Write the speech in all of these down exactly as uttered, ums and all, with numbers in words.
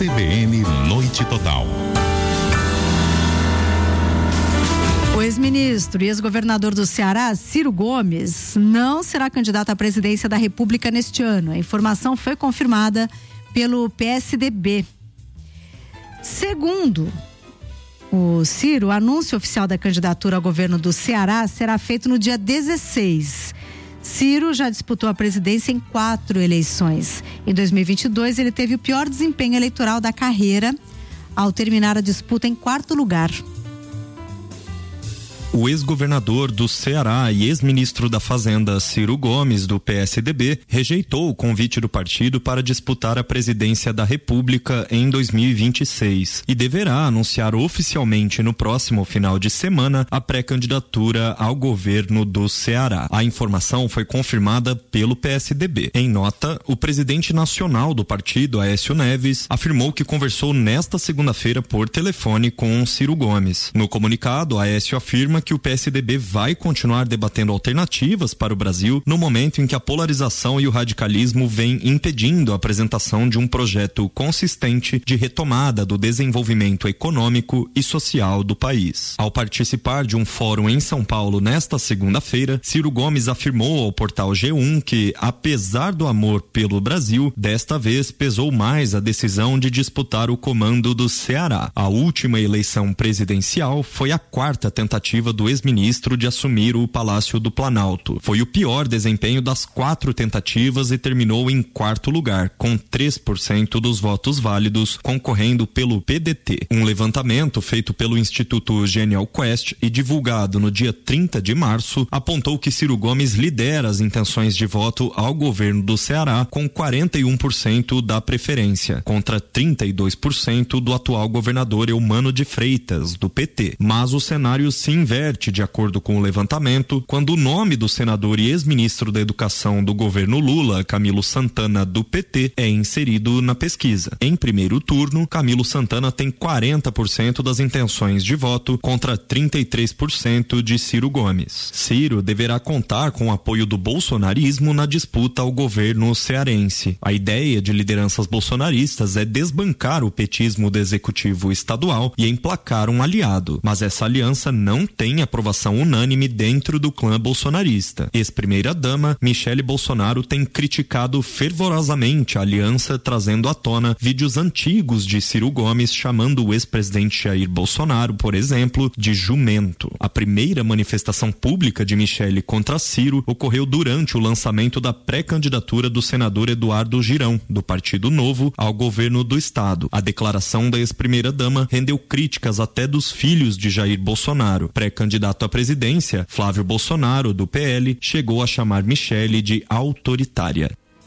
C B N Noite Total. O ex-ministro e ex-governador do Ceará, Ciro Gomes, não será candidato à presidência da República neste ano. A informação foi confirmada pelo P S D B. Segundo o Ciro, o anúncio oficial da candidatura ao governo do Ceará será feito no dia dezesseis. Ciro já disputou a presidência em quatro eleições. Em dois mil e vinte e dois, ele teve o pior desempenho eleitoral da carreira, ao terminar a disputa em quarto lugar. O ex-governador do Ceará e ex-ministro da Fazenda, Ciro Gomes, do P S D B, rejeitou o convite do partido para disputar a presidência da República em dois mil e vinte e seis e deverá anunciar oficialmente no próximo final de semana a pré-candidatura ao governo do Ceará. A informação foi confirmada pelo P S D B. Em nota, o presidente nacional do partido, Aécio Neves, afirmou que conversou nesta segunda-feira por telefone com Ciro Gomes. No comunicado, Aécio afirma que o P S D B vai continuar debatendo alternativas para o Brasil no momento em que a polarização e o radicalismo vêm impedindo a apresentação de um projeto consistente de retomada do desenvolvimento econômico e social do país. Ao participar de um fórum em São Paulo nesta segunda-feira, Ciro Gomes afirmou ao portal G um que, apesar do amor pelo Brasil, desta vez pesou mais a decisão de disputar o comando do Ceará. A última eleição presidencial foi a quarta tentativa do ex-ministro de assumir o Palácio do Planalto. Foi o pior desempenho das quatro tentativas e terminou em quarto lugar, com três por cento dos votos válidos, concorrendo pelo P D T. Um levantamento feito pelo Instituto Genial Quest e divulgado no dia trinta de março apontou que Ciro Gomes lidera as intenções de voto ao governo do Ceará com quarenta e um por cento da preferência, contra trinta e dois por cento do atual governador Eumano de Freitas, do P T. Mas o cenário se inverte de acordo com o levantamento, quando o nome do senador e ex-ministro da Educação do governo Lula, Camilo Santana, do P T, é inserido na pesquisa. Em primeiro turno, Camilo Santana tem quarenta por cento das intenções de voto contra trinta e três por cento de Ciro Gomes. Ciro deverá contar com o apoio do bolsonarismo na disputa ao governo cearense. A ideia de lideranças bolsonaristas é desbancar o petismo do executivo estadual e emplacar um aliado, mas essa aliança não tem aprovação unânime dentro do clã bolsonarista. Ex-primeira-dama, Michele Bolsonaro, tem criticado fervorosamente a aliança, trazendo à tona vídeos antigos de Ciro Gomes chamando o ex-presidente Jair Bolsonaro, por exemplo, de jumento. A primeira manifestação pública de Michele contra Ciro ocorreu durante o lançamento da pré-candidatura do senador Eduardo Girão, do Partido Novo, ao governo do estado. A declaração da ex-primeira-dama rendeu críticas até dos filhos de Jair Bolsonaro. Pré-candidato à presidência, Flávio Bolsonaro, do P L, chegou a chamar Michele de autoritária.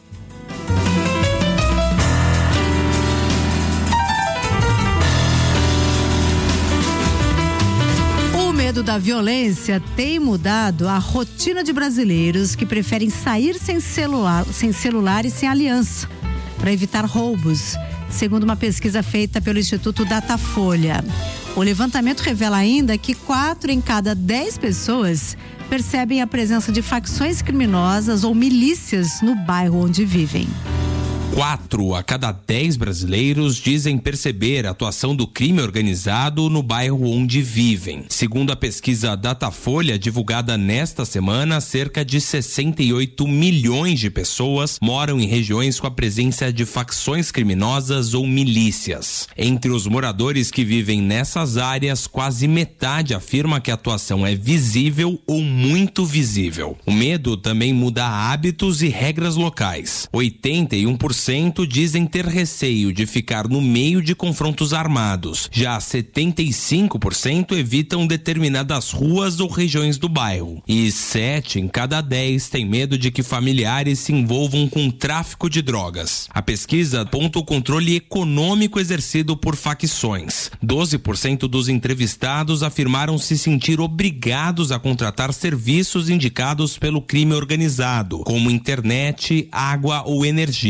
O medo da violência tem mudado a rotina de brasileiros que preferem sair sem celular, sem celular e sem aliança, para evitar roubos, segundo uma pesquisa feita pelo Instituto Datafolha. O levantamento revela ainda que quatro em cada dez pessoas percebem a presença de facções criminosas ou milícias no bairro onde vivem. Quatro a cada dez brasileiros dizem perceber a atuação do crime organizado no bairro onde vivem. Segundo a pesquisa Datafolha, divulgada nesta semana, cerca de sessenta e oito milhões de pessoas moram em regiões com a presença de facções criminosas ou milícias. Entre os moradores que vivem nessas áreas, quase metade afirma que a atuação é visível ou muito visível. O medo também muda hábitos e regras locais. oitenta e um por cento dizem ter receio de ficar no meio de confrontos armados. Já setenta e cinco por cento evitam determinadas ruas ou regiões do bairro. E sete em cada dez têm medo de que familiares se envolvam com tráfico de drogas. A pesquisa aponta o controle econômico exercido por facções. doze por cento dos entrevistados afirmaram se sentir obrigados a contratar serviços indicados pelo crime organizado, como internet, água ou energia.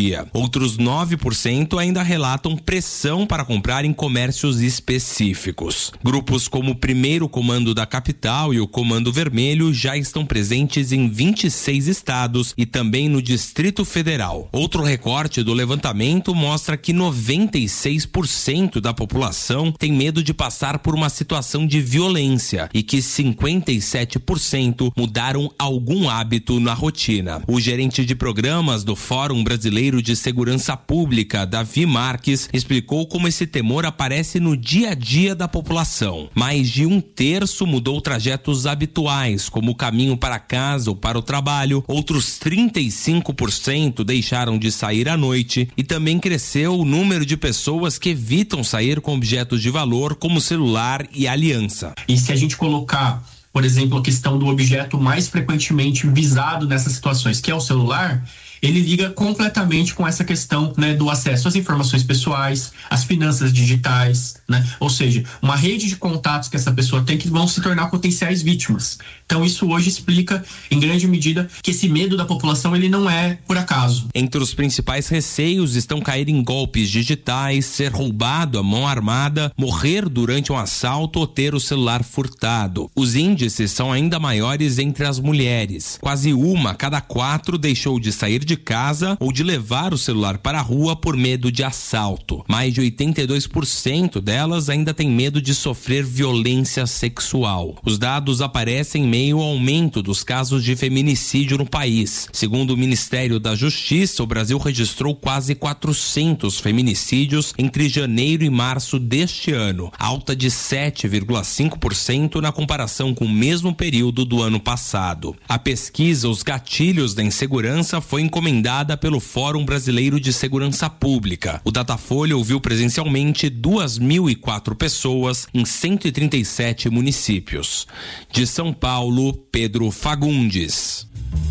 Outros nove por cento ainda relatam pressão para comprar em comércios específicos. Grupos como o Primeiro Comando da Capital e o Comando Vermelho já estão presentes em vinte e seis estados e também no Distrito Federal. Outro recorte do levantamento mostra que noventa e seis por cento da população tem medo de passar por uma situação de violência e que cinquenta e sete por cento mudaram algum hábito na rotina. O gerente de programas do Fórum Brasileiro de Segurança Pública, Davi Marques, explicou como esse temor aparece no dia a dia da população. Mais de um terço mudou trajetos habituais, como o caminho para casa ou para o trabalho. Outros trinta e cinco por cento deixaram de sair à noite e também cresceu o número de pessoas que evitam sair com objetos de valor como celular e aliança. E se a gente colocar, por exemplo, a questão do objeto mais frequentemente visado nessas situações, que é o celular, ele liga completamente com essa questão, né, do acesso às informações pessoais, às finanças digitais, né? Ou seja, uma rede de contatos que essa pessoa tem que vão se tornar potenciais vítimas. Então isso hoje explica, em grande medida, que esse medo da população ele não é por acaso. Entre os principais receios estão cair em golpes digitais, ser roubado à mão armada, morrer durante um assalto ou ter o celular furtado. Os índices são ainda maiores entre as mulheres. Quase uma a cada quatro deixou de sair de casa ou de levar o celular para a rua por medo de assalto. Mais de oitenta e dois por cento delas ainda têm medo de sofrer violência sexual. Os dados aparecem em meio ao aumento dos casos de feminicídio no país. Segundo o Ministério da Justiça, o Brasil registrou quase quatrocentos feminicídios entre janeiro e março deste ano, alta de sete vírgula cinco por cento na comparação com o mesmo período do ano passado. A pesquisa Os Gatilhos da Insegurança foi encomendada pelo Fórum Brasileiro de Segurança Pública. O Datafolha ouviu presencialmente duas mil e quatro pessoas em cento e trinta e sete municípios. De São Paulo, Pedro Fagundes.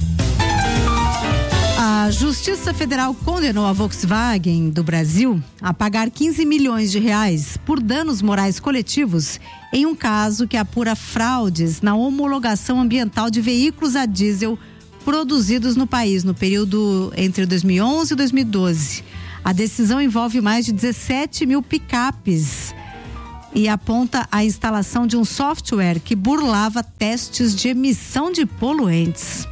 A Justiça Federal condenou a Volkswagen do Brasil a pagar quinze milhões de reais por danos morais coletivos em um caso que apura fraudes na homologação ambiental de veículos a diesel produzidos no país no período entre dois mil e onze e dois mil e doze. A decisão envolve mais de dezessete mil picapes e aponta a instalação de um software que burlava testes de emissão de poluentes.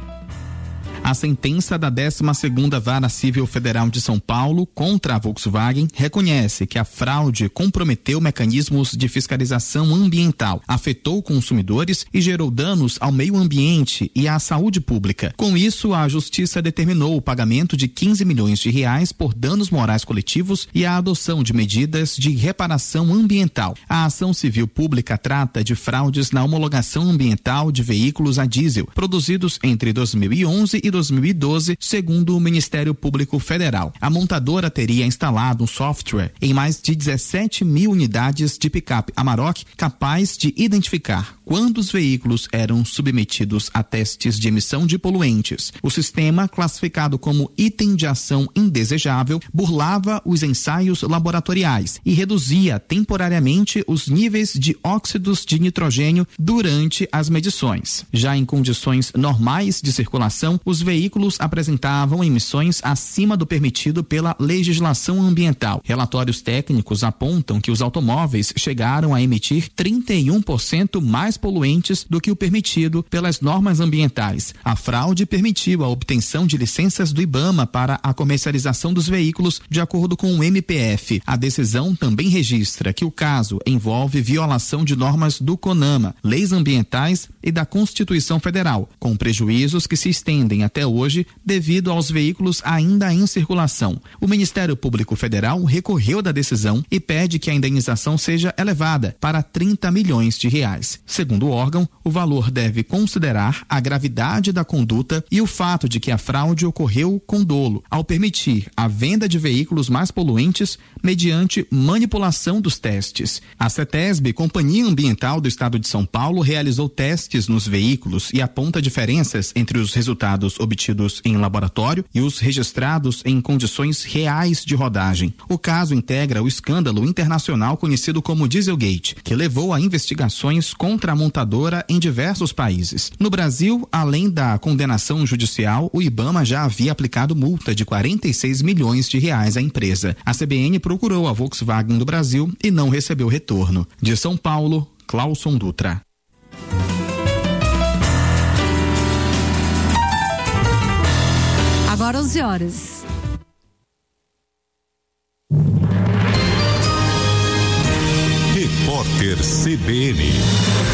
A sentença da décima segunda Vara Civil Federal de São Paulo contra a Volkswagen reconhece que a fraude comprometeu mecanismos de fiscalização ambiental, afetou consumidores e gerou danos ao meio ambiente e à saúde pública. Com isso, a Justiça determinou o pagamento de quinze milhões de reais por danos morais coletivos e a adoção de medidas de reparação ambiental. A ação civil pública trata de fraudes na homologação ambiental de veículos a diesel, produzidos entre dois mil e onze e dois mil e doze, segundo o Ministério Público Federal. A montadora teria instalado um software em mais de dezessete mil unidades de picape Amarok capaz de identificar quando os veículos eram submetidos a testes de emissão de poluentes. O sistema, classificado como item de ação indesejável, burlava os ensaios laboratoriais e reduzia temporariamente os níveis de óxidos de nitrogênio durante as medições. Já em condições normais de circulação, os veículos apresentavam emissões acima do permitido pela legislação ambiental. Relatórios técnicos apontam que os automóveis chegaram a emitir trinta e um por cento mais poluentes do que o permitido pelas normas ambientais. A fraude permitiu a obtenção de licenças do IBAMA para a comercialização dos veículos, de acordo com o M P F. A decisão também registra que o caso envolve violação de normas do CONAMA, leis ambientais e da Constituição Federal, com prejuízos que se estendem até hoje devido aos veículos ainda em circulação. O Ministério Público Federal recorreu da decisão e pede que a indenização seja elevada para trinta milhões de reais. Segundo o órgão, o valor deve considerar a gravidade da conduta e o fato de que a fraude ocorreu com dolo, ao permitir a venda de veículos mais poluentes mediante manipulação dos testes. A CETESB, Companhia Ambiental do Estado de São Paulo, realizou testes nos veículos e aponta diferenças entre os resultados obtidos em laboratório e os registrados em condições reais de rodagem. O caso integra o escândalo internacional conhecido como Dieselgate, que levou a investigações contra a montadora em diversos países. No Brasil, além da condenação judicial, o IBAMA já havia aplicado multa de quarenta e seis milhões de reais à empresa. A C B N procurou a Volkswagen do Brasil e não recebeu retorno. De São Paulo, Clauson Dutra. Agora onze horas. Repórter C B N.